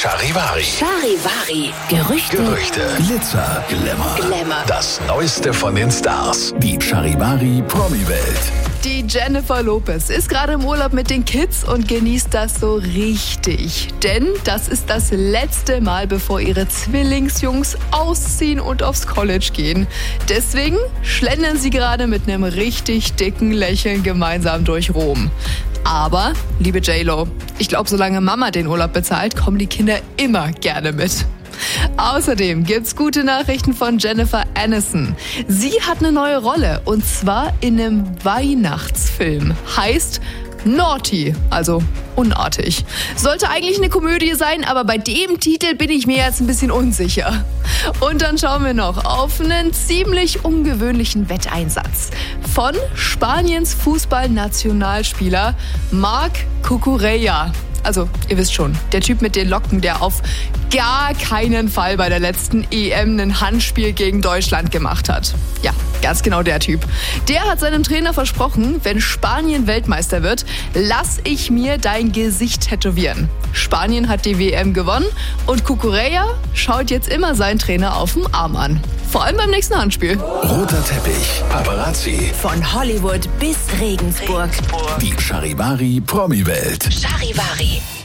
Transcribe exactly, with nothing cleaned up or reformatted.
Charivari. Charivari. Gerüchte. Gerüchte. Glitzer, Glamour. Glamour. Das Neueste von den Stars. Die Charivari Promi-Welt. Die Jennifer Lopez ist gerade im Urlaub mit den Kids und genießt das so richtig. Denn das ist das letzte Mal, bevor ihre Zwillingsjungs ausziehen und aufs College gehen. Deswegen schlendern sie gerade mit einem richtig dicken Lächeln gemeinsam durch Rom. Aber, liebe J-Lo, ich glaube, solange Mama den Urlaub bezahlt, kommen die Kinder immer gerne mit. Außerdem gibt's gute Nachrichten von Jennifer Aniston. Sie hat eine neue Rolle und zwar in einem Weihnachtsfilm. Heißt Naughty, also unartig. Sollte eigentlich eine Komödie sein, aber bei dem Titel bin ich mir jetzt ein bisschen unsicher. Und dann schauen wir noch auf einen ziemlich ungewöhnlichen Wetteinsatz von Spaniens Fußballnationalspieler Marc Cucurella. Also, ihr wisst schon, der Typ mit den Locken, der auf gar keinen Fall bei der letzten E M ein Handspiel gegen Deutschland gemacht hat. Ja, ganz genau der Typ. Der hat seinem Trainer versprochen, wenn Spanien Weltmeister wird, lass ich mir dein Gesicht tätowieren. Spanien hat die W M gewonnen und Cucurella schaut jetzt immer seinen Trainer auf dem Arm an. Vor allem beim nächsten Handspiel. Roter Teppich, Paparazzi. Von Hollywood bis Regensburg. Die Charivari Promi-Welt. Charivari.